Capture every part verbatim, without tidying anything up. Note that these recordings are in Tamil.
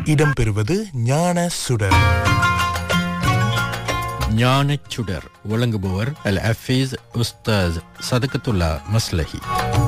இடம்பெறுவது ஞான சுடர். ஞானச் சுடர் வழங்குபவர் அல் ஹஃபீஸ் உஸ்தாஸ் சதகத்துல்லா மஸ்லஹி.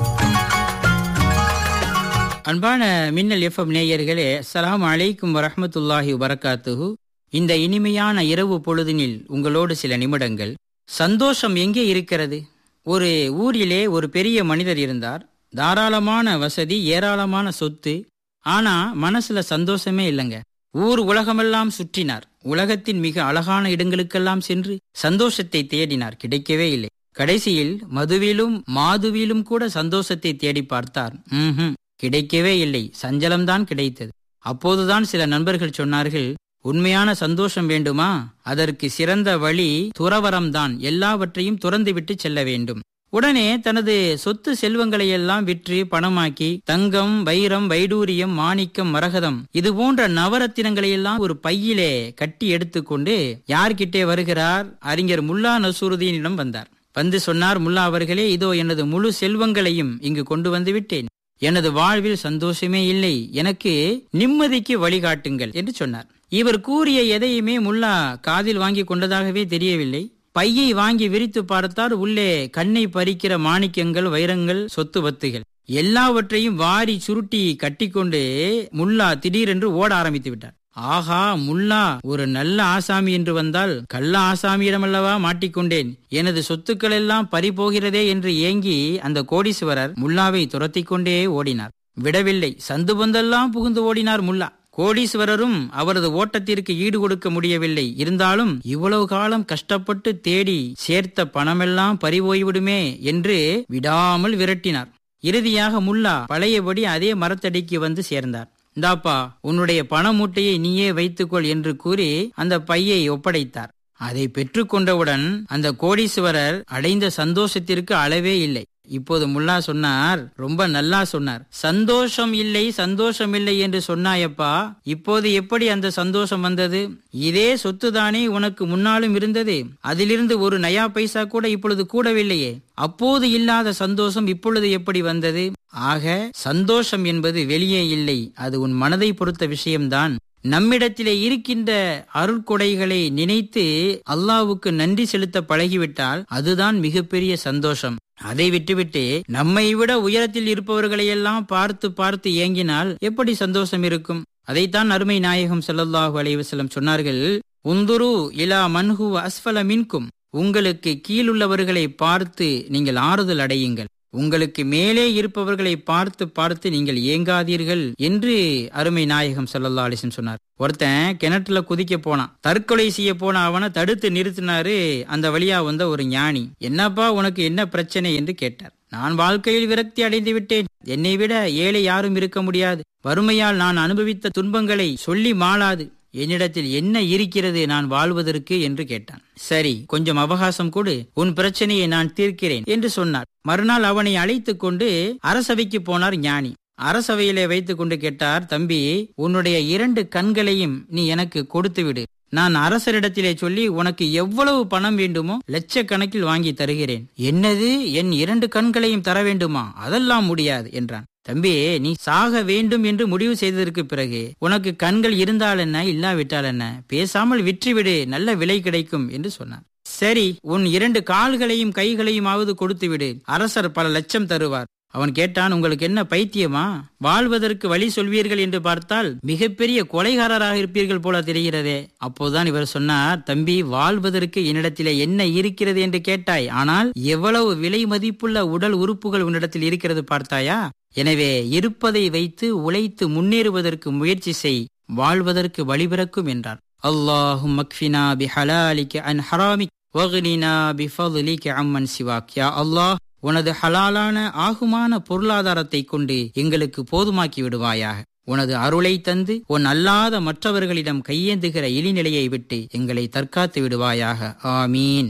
அன்பான மின்னல் எஃப்எம் நேயர்களே, அஸ்ஸலாமு அலைக்கும் வரஹ்மத்துல்லாஹி வபரகாத்துஹு. இந்த இனிமையான இரவு பொழுதினில் உங்களோடு சில நிமிடங்கள். சந்தோஷம் எங்கே இருக்கிறது? ஒரு ஊரிலே ஒரு பெரிய மனிதர் இருந்தார். தாராளமான வசதி, ஏராளமான சொத்து. ஆனா மனசுல சந்தோஷமே இல்லைங்க. ஊர் உலகமெல்லாம் சுற்றினார். உலகத்தின் மிக அழகான இடங்களுக்கெல்லாம் சென்று சந்தோஷத்தை தேடினார். கிடைக்கவே இல்லை. கடைசியில் மதுவிலும் மாதுவிலும் கூட சந்தோஷத்தை தேடி பார்த்தார். ம்ஹும் கிடைக்கவே இல்லை. சஞ்சலம்தான் கிடைத்தது. அப்போதுதான் சில நண்பர்கள் சொன்னார்கள், உண்மையான சந்தோஷம் வேண்டுமா? அதற்கு சிறந்த வழி துறவரம்தான். எல்லாவற்றையும் துறந்துவிட்டு செல்ல வேண்டும். உடனே தனது சொத்து செல்வங்களை எல்லாம் விற்று பணமாக்கி தங்கம், வைரம், வைடூரியம், மாணிக்கம், மரகதம் இது போன்ற நவரத்தினங்களை எல்லாம் ஒரு பையிலே கட்டி எடுத்துக்கொண்டு யார்கிட்டே வருகிறார்? அறிஞர் முல்லா நசூருதீனிடம் வந்தார். வந்து சொன்னார், முல்லா அவர்களே, இதோ எனது முழு செல்வங்களையும் இங்கு கொண்டு வந்து விட்டேன். எனது வாழ்வில் சந்தோஷமே இல்லை. எனக்கு நிம்மதிக்கு வழிகாட்டுங்கள் என்று சொன்னார். இவர் கூறிய எதையுமே முல்லா காதில் வாங்கி கொண்டதாகவே தெரியவில்லை. பையை வாங்கி விரித்து பார்த்தார். உள்ளே கண்ணை பறிக்கிற மாணிக்கங்கள், வைரங்கள், சொத்து வத்துகள் எல்லாவற்றையும் வாரி சுருட்டி கட்டிக்கொண்டு முல்லா திடீரென்று ஓட ஆரம்பித்து விட்டார். ஆஹா, முல்லா ஒரு நல்ல ஆசாமி என்று வந்தால் கள்ள ஆசாமியிடமல்லவா மாட்டிக்கொண்டேன். எனது சொத்துக்கள் எல்லாம் பறிபோகிறதே என்று ஏங்கி அந்த கோடீஸ்வரர் முல்லாவை துரத்தி கொண்டே ஓடினார். விடவில்லை. சந்து பந்தெல்லாம் புகுந்து ஓடினார் முல்லா. கோடீஸ்வரரும் அவரது ஓட்டத்திற்கு ஈடு கொடுக்க முடியவில்லை. இருந்தாலும் இவ்வளவு காலம் கஷ்டப்பட்டு தேடி சேர்த்த பணமெல்லாம் பறிபோய்விடுமே என்று விடாமல் விரட்டினார். இறுதியாக முல்லா பழையபடி அதே மரத்தடிக்கு வந்து சேர்ந்தார். இந்தாப்பா, உன்னுடைய பண மூட்டையை நீயே வைத்துக்கொள் என்று கூறி அந்த பையை ஒப்படைத்தார். அதை பெற்றுக்கொண்டவுடன் அந்த கோடீஸ்வரர் அடைந்த சந்தோஷத்திற்கு அளவே இல்லை. இப்போது முல்லா சொன்னார், ரொம்ப நல்லா சொன்னார். சந்தோஷம் இல்லை, சந்தோஷம் இல்லை என்று சொன்னாயப்பா, இப்போது எப்படி அந்த சந்தோஷம் வந்தது? இதே சொத்துதானே உனக்கு முன்னாலும் இருந்தது. அதிலிருந்து ஒரு நயா பைசா கூட இப்பொழுது கூடவில்லையே. அப்போது இல்லாத சந்தோஷம் இப்பொழுது எப்படி வந்தது? ஆக சந்தோஷம் என்பது வெளியே இல்லை, அது உன் மனதை பொறுத்த விஷயம்தான். நம்மிடத்திலே இருக்கின்ற அருட்கொடைகளை நினைத்து அல்லாஹ்வுக்கு நன்றி செலுத்த பழகிவிட்டால் அதுதான் மிகப்பெரிய சந்தோஷம். அதை விட்டுவிட்டு நம்மை விட உயரத்தில் இருப்பவர்களையெல்லாம் பார்த்து பார்த்து ஏங்கினால் எப்படி சந்தோஷம் இருக்கும்? அதைத்தான் அருமை நாயகம் ஸல்லல்லாஹு அலைஹி வஸல்லம் சொன்னார்கள், உந்துரு இலா மன்ஹு அஸ்ஃபல மின்கும். உங்களுக்கு கீழுள்ளவர்களை பார்த்து நீங்கள் ஆறுதல் அடையுங்கள். உங்களுக்கு மேலே இருப்பவர்களை பார்த்து பார்த்து நீங்கள் ஏங்காதீர்கள் என்று அருமை நாயகம் ஸல்லல்லாஹு அலைஹி வஸல்லம் சொன்னார். ஒருத்தன் கிணற்றுல குதிக்க போனான். தற்கொலை செய்ய போன அவனை தடுத்து நிறுத்தினாரு அந்த வழியா வந்த ஒரு ஞானி. என்னப்பா, உனக்கு என்ன பிரச்சனை என்று கேட்டார். நான் வாழ்க்கையில் விரக்தி அடைந்து விட்டேன். என்னை விட ஏழை யாரும் இருக்க முடியாது. வறுமையால் நான் அனுபவித்த துன்பங்களை சொல்லி மாளாது. என்னிடத்தில் என்ன இருக்கிறது நான் வாழ்வதற்கு என்று கேட்டான். சரி, கொஞ்சம் அவகாசம் கொடு, உன் பிரச்சனையை நான் தீர்க்கிறேன் என்று சொன்னார். மறுநாள் அவனை அழைத்து கொண்டு அரசவைக்கு போனார் ஞானி. அரசவையிலே வைத்துக் கொண்டு கேட்டார், தம்பி, உன்னுடைய இரண்டு கண்களையும் நீ எனக்கு கொடுத்து விடு. நான் அரசரிடத்திலே சொல்லி உனக்கு எவ்வளவு பணம் வேண்டுமோ லட்சக்கணக்கில் வாங்கி தருகிறேன். என்னது, என் இரண்டு கண்களையும் தர வேண்டுமா? அதெல்லாம் முடியாது என்றான். தம்பி, நீ சாக வேண்டும் என்று முடிவு செய்ததற்கு பிறகு உனக்கு கண்கள் இருந்தால் என்ன, இல்லாவிட்டால் என்ன, பேசாமல் விற்றுவிடு, நல்ல விலை கிடைக்கும் என்று சொன்னார். சரி, உன் இரண்டு கால்களையும் கைகளையுமாவது கொடுத்து விடு, அரசர் பல லட்சம் தருவார். அவன் கேட்டான், உங்களுக்கு என்ன பைத்தியமா? வாழ்வதற்கு வழி சொல்வீர்கள் என்று பார்த்தால் மிகப்பெரிய கொலைகாரராக இருப்பீர்கள் போல தெரிகிறதே. அப்போதுதான் இவர் சொன்னார், தம்பி, வாழ்வதற்கு என்னிடத்திலே என்ன இருக்கிறது என்று கேட்டாய். ஆனால் எவ்வளவு விலை மதிப்புள்ள உடல் உறுப்புகள் உன்னிடத்தில் இருக்கிறது பார்த்தாயா? எனவே இருப்பதை வைத்து உழைத்து முன்னேறுவதற்கு முயற்சி செய், வாழ்வதற்கு வழிபிறக்கும் என்றார். அல்லாஹும் மக்ஃபினா பிஹலாலிக அன் ஹராமிக் வக்னினா பிஃபத்லிக அம்மன் சிவாக். யா அல்லாஹ், உனது ஹலாலான ஆகுமான பொருளாதாரத்தை கொண்டு எங்களுக்கு போதுமாக்கி விடுவாயாக. உனது அருளை தந்து உன் அல்லாத மற்றவர்களிடம் கையேந்துகிற இழிநிலையை விட்டு எங்களை தற்காத்து விடுவாயாக. ஆமீன்.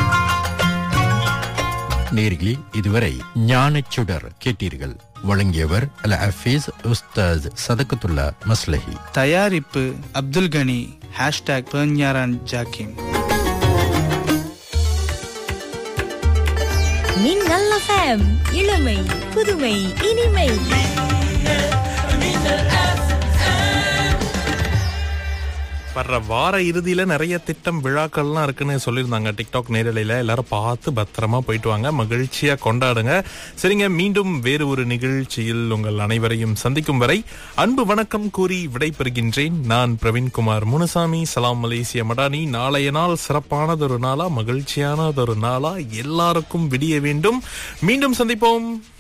நேர்களே, இதுவரை ஞானச் சுடர் கேட்டீர்கள். வழங்கியவர் அல் ஹஃபீஸ் உஸ்தாஸ் சதகத்துல்லா மஸ்லஹி. தயாரிப்பு அப்துல் கனி. ஹேஷ்டாக் பெர்ஞாரான் ஜாக்கிம். மின்னல் எஃப்எம், இளமை புதுமை இனிமை. வர்ற வார இறுதியில நிறைய திட்டம் விழாக்கள்லாம் இருக்குன்னு சொல்லியிருந்தாங்க டிக்டாக் நேரலையில. எல்லாரும் பார்த்து பத்திரமா போயிட்டு வாங்க, மகிழ்ச்சியா கொண்டாடுங்க. சரிங்க, மீண்டும் வேறு ஒரு நிகழ்ச்சியில் உங்கள் அனைவரையும் சந்திக்கும் வரை அன்பு வணக்கம் கூறி விடைபெறுகின்றேன். நான் பிரவீன்குமார் முனுசாமி. சலாம் மலேசியா மடானி. நாளைய நாள் சிறப்பானதொரு நாளா, மகிழ்ச்சியானதொரு நாளா எல்லாருக்கும் விடிய வேண்டும். மீண்டும் சந்திப்போம்.